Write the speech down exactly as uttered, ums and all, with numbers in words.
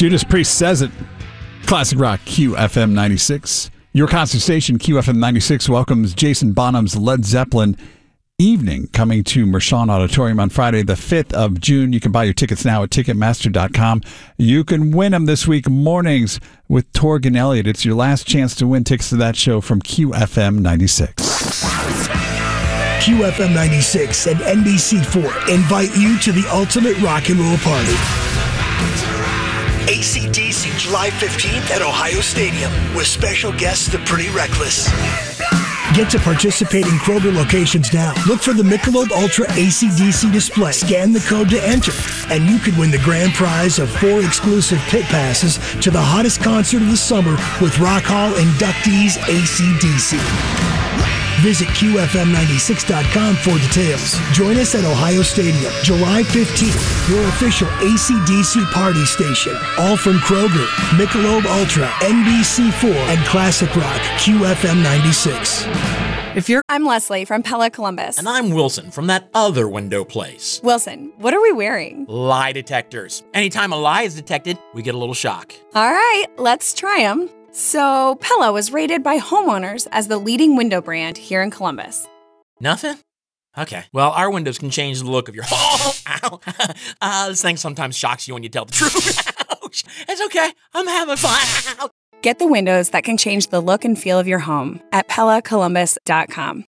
Judas Priest says it. Classic Rock Q F M ninety-six. Your concert station, Q F M ninety-six, welcomes Jason Bonham's Led Zeppelin evening coming to Mershon Auditorium on Friday, the fifth of June. You can buy your tickets now at Ticketmaster dot com. You can win them this week mornings with Torgan Elliott. It's your last chance to win tickets to that show from Q F M ninety-six. Q F M ninety-six and N B C four invite you to the ultimate rock and roll party. A C D C July fifteenth at Ohio Stadium with special guests The Pretty Reckless. Get to participating Kroger locations now. Look for the Michelob Ultra A C D C display. Scan the code to enter, and you could win the grand prize of four exclusive pit passes to the hottest concert of the summer with Rock Hall inductees A C D C. Visit Q F M ninety-six dot com for details. Join us at Ohio Stadium, July fifteenth, your official A C D C party station. All from Kroger, Michelob Ultra, N B C four, and Classic Rock Q F M ninety-six. If you're I'm Leslie from Pella Columbus. And I'm Wilson from that other window place. Wilson, what are we wearing? Lie detectors. Anytime a lie is detected, we get a little shock. All right, let's try them. So, Pella was rated by homeowners as the leading window brand here in Columbus. Nothing? Okay. Well, our windows can change the look of your home. Ow. Uh, this thing sometimes shocks you when you tell the truth. Ouch. It's okay. I'm having fun. Get the windows that can change the look and feel of your home at Pella Columbus dot com.